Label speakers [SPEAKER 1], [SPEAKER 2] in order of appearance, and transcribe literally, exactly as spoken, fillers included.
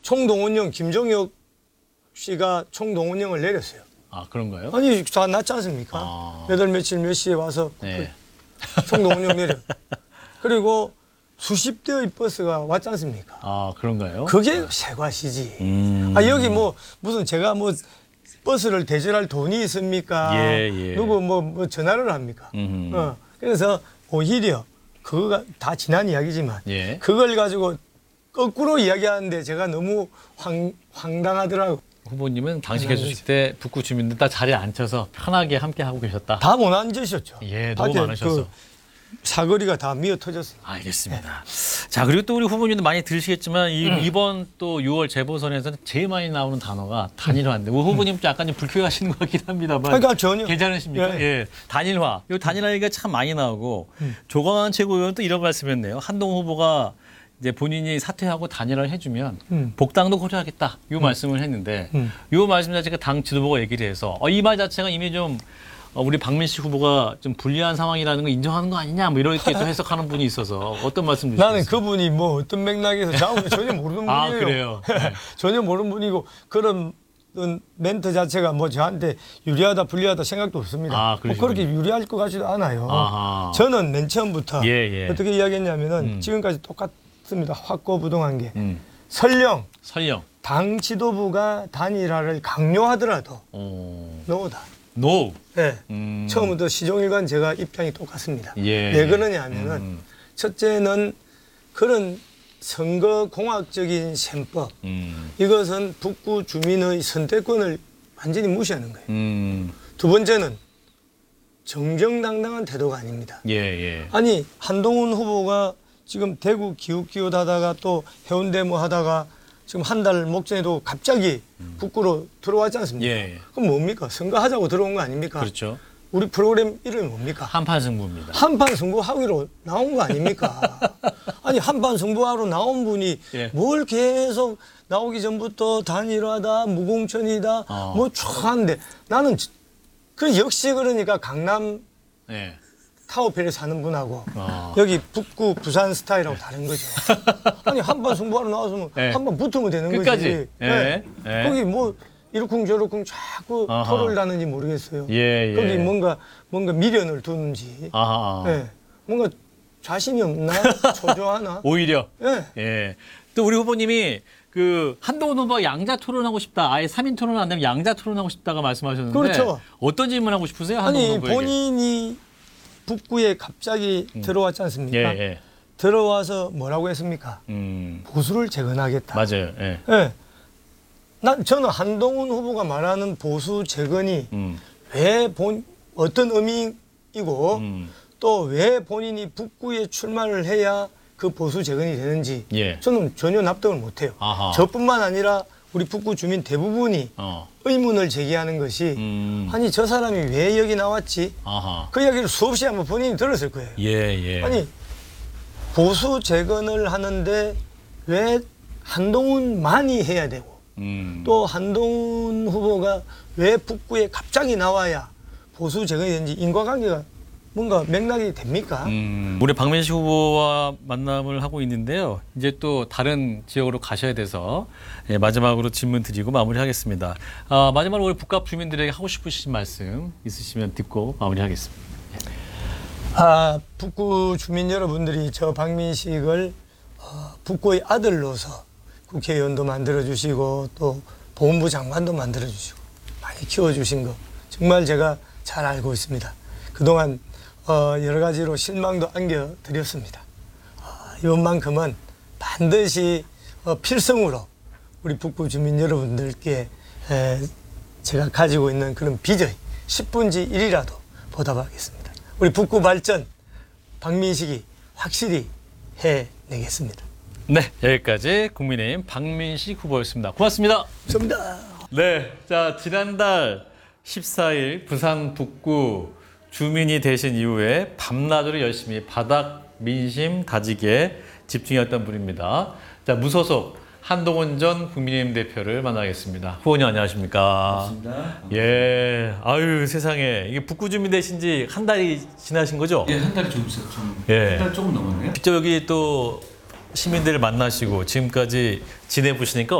[SPEAKER 1] 총동원령 김종혁 씨가 총동원령을 내렸어요.
[SPEAKER 2] 아, 그런가요?
[SPEAKER 1] 아니 다 났지 않습니까?
[SPEAKER 2] 아.
[SPEAKER 1] 몇 월 며칠 몇 시에 와서
[SPEAKER 2] 네.
[SPEAKER 1] 그 총동원령 내려. 그리고 수십 대의 버스가 왔지 않습니까?
[SPEAKER 2] 아, 그런가요?
[SPEAKER 1] 그게 세과시지.
[SPEAKER 2] 음.
[SPEAKER 1] 아 여기 뭐 무슨 제가 뭐 버스를 대절할 돈이 있습니까?
[SPEAKER 2] 예, 예.
[SPEAKER 1] 누구 뭐, 뭐 전화를 합니까?
[SPEAKER 2] 음흠.
[SPEAKER 1] 어, 그래서 오히려 그거가 다 지난 이야기지만
[SPEAKER 2] 예.
[SPEAKER 1] 그걸 가지고 거꾸로 이야기하는데 제가 너무 황, 황당하더라고.
[SPEAKER 2] 후보님은 당시해 주실 때 북구 주민들 다 자리에 앉혀서 편하게 함께 하고 계셨다.
[SPEAKER 1] 다 못 앉으셨죠.
[SPEAKER 2] 예,
[SPEAKER 1] 다
[SPEAKER 2] 너무
[SPEAKER 1] 이제
[SPEAKER 2] 많으셔서.
[SPEAKER 1] 그 사거리가 다 미어 터졌어요.
[SPEAKER 2] 알겠습니다. 자, 그리고 또 우리 후보님도 많이 들으시겠지만 이,
[SPEAKER 1] 음.
[SPEAKER 2] 이번 또 유월 재보선에서는 제일 많이 나오는 단어가 단일화인데 우리 후보님 좀 약간 좀 불쾌하시는 것 같긴 합니다만
[SPEAKER 1] 그러니까 전혀.
[SPEAKER 2] 괜찮으십니까?
[SPEAKER 1] 예.
[SPEAKER 2] 예. 단일화. 이 단일화 얘기가 참 많이 나오고
[SPEAKER 1] 음.
[SPEAKER 2] 조광한 최고위원은 또 이런 말씀했네요. 한동훈 후보가 이제 본인이 사퇴하고 단일화를 해주면
[SPEAKER 1] 음.
[SPEAKER 2] 복당도 고려하겠다. 이 말씀을 했는데
[SPEAKER 1] 음.
[SPEAKER 2] 이 말씀 자체가 당 지도부가 얘기를 해서 어, 이 말 자체가 이미 좀 어, 우리 박민식 후보가 좀 불리한 상황이라는 걸 인정하는 거 아니냐 뭐 이렇게 또 해석하는 분이 있어서 어떤 말씀 주시겠어요?
[SPEAKER 1] 나는 그분이 뭐 어떤 맥락에서 자고 전혀 모르는 분이에요.
[SPEAKER 2] 아, 그래요? 네.
[SPEAKER 1] 전혀 모르는 분이고 그런 멘트 자체가 뭐 저한테 유리하다 불리하다 생각도 없습니다.
[SPEAKER 2] 아,
[SPEAKER 1] 뭐
[SPEAKER 2] 그러시군요.
[SPEAKER 1] 그렇게 유리할 것 같지도 않아요.
[SPEAKER 2] 아하.
[SPEAKER 1] 저는 맨 처음부터
[SPEAKER 2] 예, 예.
[SPEAKER 1] 어떻게 이야기했냐면은
[SPEAKER 2] 음.
[SPEAKER 1] 지금까지 똑같습니다. 확고부동한 게
[SPEAKER 2] 음.
[SPEAKER 1] 설령
[SPEAKER 2] 설령.
[SPEAKER 1] 당 지도부가 단일화를 강요하더라도
[SPEAKER 2] 어.
[SPEAKER 1] 노다.
[SPEAKER 2] 노.
[SPEAKER 1] 네.
[SPEAKER 2] 음.
[SPEAKER 1] 처음부터 시종일관 제가 입장이 똑같습니다.
[SPEAKER 2] 예.
[SPEAKER 1] 왜 그러냐 하면은
[SPEAKER 2] 음.
[SPEAKER 1] 첫째는 그런 선거 공학적인 셈법
[SPEAKER 2] 음.
[SPEAKER 1] 이것은 북구 주민의 선택권을 완전히 무시하는 거예요.
[SPEAKER 2] 음.
[SPEAKER 1] 두 번째는 정정당당한 태도가 아닙니다.
[SPEAKER 2] 예, 예.
[SPEAKER 1] 아니 한동훈 후보가 지금 대구 기웃기웃 하다가 또 해운대 뭐 하다가 지금 한 달 목전에도 갑자기 북구로 들어왔지 않습니까?
[SPEAKER 2] 예, 예.
[SPEAKER 1] 그럼 뭡니까? 선거하자고 들어온 거 아닙니까?
[SPEAKER 2] 그렇죠.
[SPEAKER 1] 우리 프로그램 이름이 뭡니까?
[SPEAKER 2] 한판 승부입니다.
[SPEAKER 1] 한판 승부하기로 나온 거 아닙니까? 아니 한판 승부하러 나온 분이
[SPEAKER 2] 예.
[SPEAKER 1] 뭘 계속 나오기 전부터 단일화다 무공천이다
[SPEAKER 2] 어.
[SPEAKER 1] 뭐 쭉 하는데 나는 그 역시 그러니까 강남
[SPEAKER 2] 예.
[SPEAKER 1] 타워필에 사는 분하고
[SPEAKER 2] 어.
[SPEAKER 1] 여기 북구 부산 스타일하고 다른 거죠. 아니 한판 승부하러 나왔으면
[SPEAKER 2] 예.
[SPEAKER 1] 한판 붙으면 되는
[SPEAKER 2] 끝까지.
[SPEAKER 1] 거지.
[SPEAKER 2] 예. 예.
[SPEAKER 1] 거기 뭐 이러쿵저러쿵 자꾸
[SPEAKER 2] 아하.
[SPEAKER 1] 토를 다는지 모르겠어요.
[SPEAKER 2] 예, 예.
[SPEAKER 1] 거기 뭔가 뭔가 미련을 두는지.
[SPEAKER 2] 아하.
[SPEAKER 1] 예. 뭔가 자신이 없나? 초조하나?
[SPEAKER 2] 오히려.
[SPEAKER 1] 예.
[SPEAKER 2] 예. 또 우리 후보님이 그 한동훈 후보가 양자 토론하고 싶다. 아예 삼 인 토론 안 되면 양자 토론하고 싶다가 말씀하셨는데
[SPEAKER 1] 그렇죠.
[SPEAKER 2] 어떤 질문하고 싶으세요? 한동훈
[SPEAKER 1] 아니
[SPEAKER 2] 후보에게?
[SPEAKER 1] 본인이 북구에 갑자기 들어왔지 않습니까?
[SPEAKER 2] 예, 예.
[SPEAKER 1] 들어와서 뭐라고 했습니까?
[SPEAKER 2] 음.
[SPEAKER 1] 보수를 재건하겠다.
[SPEAKER 2] 맞아요. 예.
[SPEAKER 1] 예. 난 저는 한동훈 후보가 말하는 보수 재건이
[SPEAKER 2] 음.
[SPEAKER 1] 왜 본 어떤 의미이고
[SPEAKER 2] 음.
[SPEAKER 1] 또 왜 본인이 북구에 출마를 해야 그 보수 재건이 되는지
[SPEAKER 2] 예.
[SPEAKER 1] 저는 전혀 납득을 못해요.
[SPEAKER 2] 아하.
[SPEAKER 1] 저뿐만 아니라 우리 북구 주민 대부분이
[SPEAKER 2] 어.
[SPEAKER 1] 의문을 제기하는 것이
[SPEAKER 2] 음.
[SPEAKER 1] 아니 저 사람이 왜 여기 나왔지?
[SPEAKER 2] 아하.
[SPEAKER 1] 그 이야기를 수없이 한번 본인이 들었을 거예요.
[SPEAKER 2] 예, 예.
[SPEAKER 1] 아니 보수 재건을 하는데 왜 한동훈만이 해야 되고
[SPEAKER 2] 음.
[SPEAKER 1] 또 한동훈 후보가 왜 북구에 갑자기 나와야 보수 재건이 되는지 인과관계가 뭔가 맥락이 됩니까?
[SPEAKER 2] 음, 우리 박민식 후보와 만남을 하고 있는데요. 이제 또 다른 지역으로 가셔야 돼서 예, 마지막으로 질문 드리고 마무리하겠습니다. 아, 마지막으로 우리 북갑 주민들에게 하고 싶으신 말씀 있으시면 듣고 마무리하겠습니다.
[SPEAKER 1] 아, 북구 주민 여러분들이 저 박민식을 어, 북구의 아들로서 국회의원도 만들어주시고 또 보훈부 장관도 만들어주시고 많이 키워주신 거 정말 제가 잘 알고 있습니다. 그동안 어, 여러 가지로 실망도 안겨드렸습니다. 어, 이번만큼은 반드시 어, 필성으로 우리 북구 주민 여러분들께 에, 제가 가지고 있는 그런 비전 십분지 일이라도 보답하겠습니다. 우리 북구 발전 박민식이 확실히 해내겠습니다.
[SPEAKER 2] 네, 여기까지 국민의힘 박민식 후보였습니다. 고맙습니다.
[SPEAKER 1] 감사합니다.
[SPEAKER 2] 네, 자 지난달 십사일 부산 북구 주민이 되신 이후에 밤낮으로 열심히 바닥 민심 다지기에 집중했던 분입니다. 자 무소속 한동훈 전 국민의힘 대표를 만나겠습니다. 후보님 안녕하십니까?
[SPEAKER 3] 반갑습니다.
[SPEAKER 2] 예, 아유 세상에 이게 북구 주민 되신 지 한 달이 지나신 거죠?
[SPEAKER 3] 예, 한 달이 좀 있어요. 좀,
[SPEAKER 2] 예.
[SPEAKER 3] 한 달 조금 넘었네요.
[SPEAKER 2] 직접 여기 또 시민들을 만나시고 지금까지 지내보시니까